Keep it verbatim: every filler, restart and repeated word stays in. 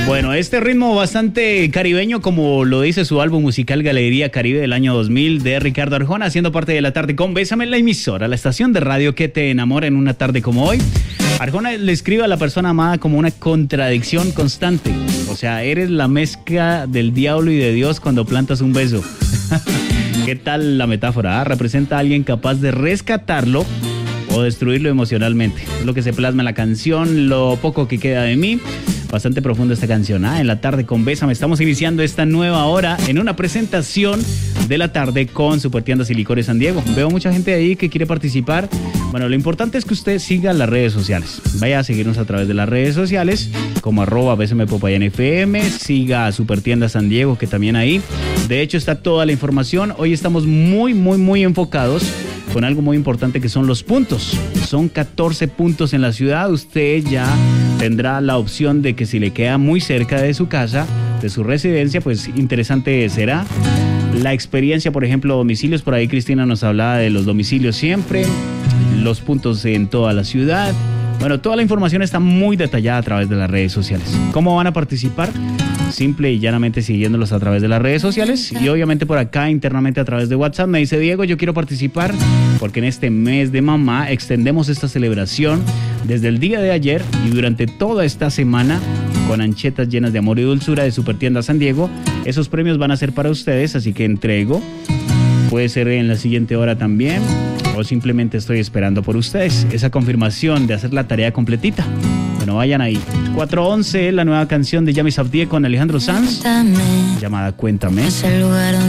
Bueno, este ritmo bastante caribeño, como lo dice su álbum musical Galería Caribe del año dos mil, de Ricardo Arjona, haciendo parte de la tarde con Bésame, la emisora, la estación de radio que te enamora en una tarde como hoy. Arjona le escribe a la persona amada como una contradicción constante. O sea, eres la mezcla del diablo y de Dios cuando plantas un beso. ¿Qué tal la metáfora? ¿Ah? Representa a alguien capaz de rescatarlo o destruirlo emocionalmente. Es lo que se plasma en la canción, Lo poco que queda de mí. Bastante profunda esta canción, ¿ah? En la tarde con Bésame. Estamos iniciando esta nueva hora en una presentación de la tarde con Supertiendas y Licores San Diego. Veo mucha gente ahí que quiere participar. Bueno, lo importante es que usted siga las redes sociales. Vaya a seguirnos a través de las redes sociales como arroba Bésame Popayán F M. Siga a Supertiendas San Diego, que también ahí. De hecho, está toda la información. Hoy estamos muy, muy, muy enfocados con algo muy importante que son los puntos. Son catorce puntos en la ciudad. Usted ya tendrá la opción de que si le queda muy cerca de su casa, de su residencia, pues interesante será la experiencia. Por ejemplo, domicilios, por ahí Cristina nos hablaba de los domicilios siempre, los puntos en toda la ciudad. Bueno, toda la información está muy detallada a través de las redes sociales. ¿Cómo van a participar? Simple y llanamente siguiéndolos a través de las redes sociales y obviamente por acá internamente a través de WhatsApp. Me dice Diego, yo quiero participar porque en este mes de mamá extendemos esta celebración desde el día de ayer y durante toda esta semana con anchetas llenas de amor y dulzura de Supertiendas San Diego. Esos premios van a ser para ustedes, así que entrego. Puede ser en la siguiente hora también o simplemente estoy esperando por ustedes esa confirmación de hacer la tarea completita. Bueno, vayan ahí. cuatro once, la nueva canción de Yami Sabdié con Alejandro Sanz, llamada Cuéntame.